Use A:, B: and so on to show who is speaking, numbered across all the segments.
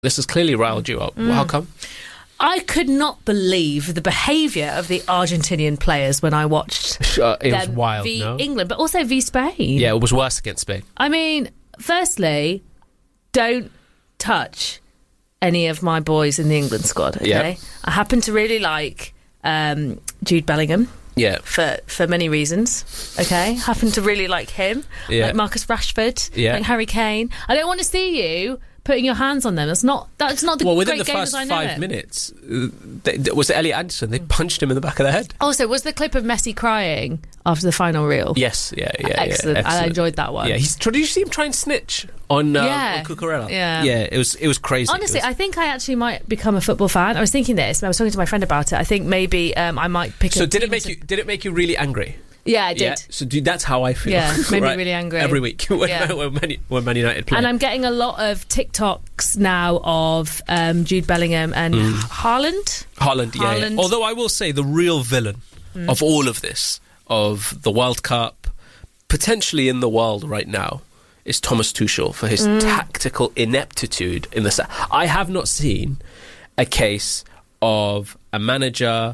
A: This has clearly riled you up. How come?
B: I could not believe the behaviour of the Argentinian players when I watched
A: It was wild,
B: v England, but also v Spain.
A: Yeah, it was worse against Spain.
B: I mean, firstly, don't touch any of my boys in the England squad, okay?
A: Yeah.
B: I happen to really like Jude Bellingham.
A: Yeah.
B: For many reasons, okay? Happen to really like him.
A: Yeah.
B: Like Marcus Rashford.
A: Yeah.
B: Like Harry Kane. I don't want to see you putting your hands on them. That's not the
A: within
B: great
A: the
B: game
A: first
B: as I know
A: 5
B: it.
A: minutes, was it Elliot Anderson? They punched him in the back of the head.
B: Also, was the clip of Messi crying after the final reel?
A: Yes, yeah.
B: Excellent. I enjoyed that one.
A: Yeah, did you see him try and snitch on Cucurella?
B: Yeah.
A: Yeah, it was crazy.
B: Honestly, I think I actually might become a football fan. I was thinking this. I was talking to my friend about it. I think maybe I might pick.
A: So did it make you really angry?
B: Yeah, I did.
A: Yeah. So that's how I feel.
B: Yeah, made me
A: right?
B: really angry
A: every week when Man United play.
B: And I'm getting a lot of TikToks now of Jude Bellingham and Haaland.
A: Yeah. Although I will say the real villain of all of this, of the World Cup, potentially in the world right now, is Thomas Tuchel for his tactical ineptitude in the. I have not seen a case of a manager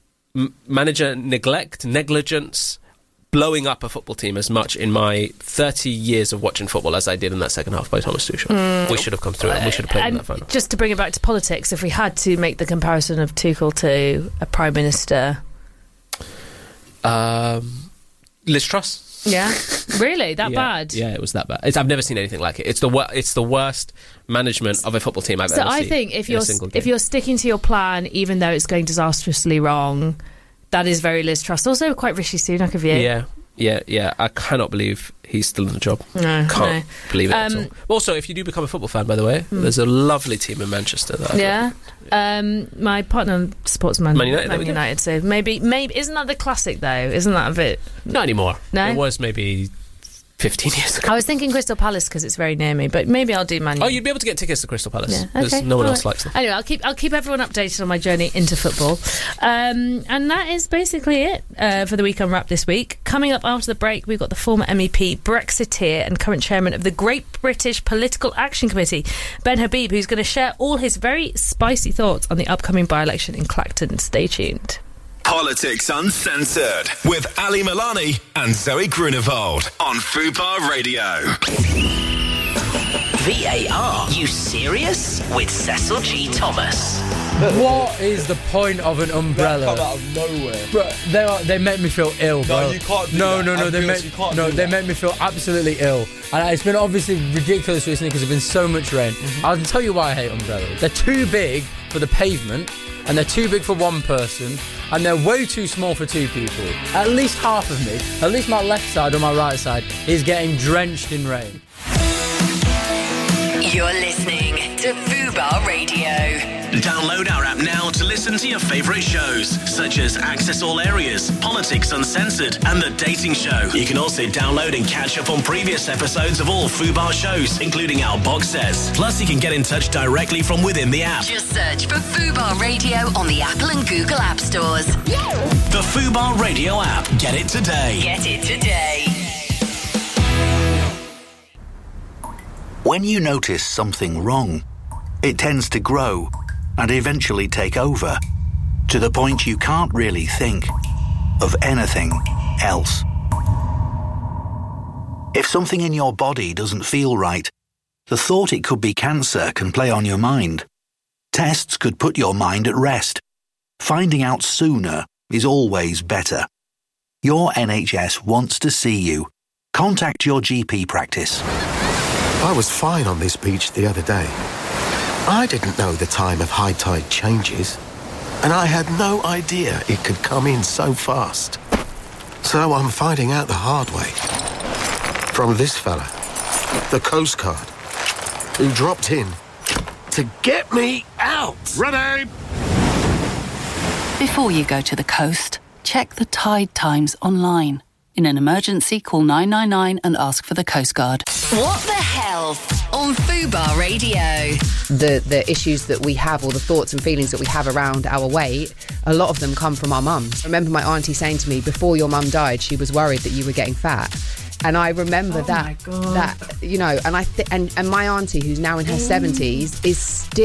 A: negligence blowing up a football team as much in my 30 years of watching football as I did in that second half by Thomas Tuchel. We should have come through it and we should have played in that final.
B: Just to bring it back to politics, if we had to make the comparison of Tuchel to a Prime Minister...
A: Liz Truss.
B: Yeah? Really? That bad?
A: Yeah, it was that bad. I've never seen anything like it. It's the worst management of a football team I've ever seen.
B: So I think if you're sticking to your plan, even though it's going disastrously wrong, that is very Liz Truss. Also quite Rishi Sunak of you.
A: Yeah. I cannot believe he's still in the job.
B: No,
A: Can't believe it at all. Also, if you do become a football fan, by the way, there's a lovely team in Manchester.
B: My partner supports Man United, so maybe isn't that the classic though? Isn't that a bit?
A: Not anymore.
B: No,
A: it was maybe 15 years ago.
B: I was thinking Crystal Palace because it's very near me, but maybe I'll do Man United.
A: Oh, you'd be able to get tickets to Crystal Palace because
B: okay.
A: no one else likes them.
B: Anyway, I'll keep everyone updated on my journey into football, and that is basically it for the Week Unwrapped this week. Coming up after the break, we've got the former MEP, Brexiteer, and current chairman of the Great British Political Action Committee, Ben Habib, who's going to share all his very spicy thoughts on the upcoming by-election in Clacton. Stay tuned.
C: Politics Uncensored with Ali Milani and Zoe Grunewald on Fubar Radio.
D: VAR, you serious? With Cecil G. Thomas.
E: What is the point of an umbrella?
F: Come out of nowhere.
E: Bro, they make me feel ill, bro.
F: No, you can't do
E: no,
F: that.
E: No, they make me feel absolutely ill. And it's been obviously ridiculous recently because there's been so much rain. I'll tell you why I hate umbrellas. They're too big for the pavement, and they're too big for one person, and they're way too small for two people. At least half of me, at least my left side or my right side, is getting drenched in rain.
D: You're listening to Fubar Radio.
G: Download our app now to listen to your favourite shows, such as Access All Areas, Politics Uncensored, and The Dating Show. You can also download and catch up on previous episodes of all Fubar shows, including our box sets. Plus, you can get in touch directly from within the app.
D: Just search for Fubar Radio on the Apple and Google App Stores.
G: The Fubar Radio app. Get it today.
D: Get it today.
H: When you notice something wrong, it tends to grow and eventually take over, to the point you can't really think of anything else. If something in your body doesn't feel right, the thought it could be cancer can play on your mind. Tests could put your mind at rest. Finding out sooner is always better. Your NHS wants to see you. Contact your GP practice.
I: I was fine on this beach the other day. I didn't know the time of high tide changes, and I had no idea it could come in so fast. So I'm finding out the hard way. From this fella, the Coast Guard, who dropped in to get me out.
J: Ready!
K: Before you go to the coast, check the tide times online. In an emergency, call 999 and ask for the Coast Guard.
D: What the hell on Fubar Radio?
L: The issues that we have, or the thoughts and feelings that we have around our weight, a lot of them come from our mums. I remember my auntie saying to me, before your mum died, she was worried that you were getting fat. And I remember
B: my God.
L: that, you know, and and my auntie, who's now in her 70s, is still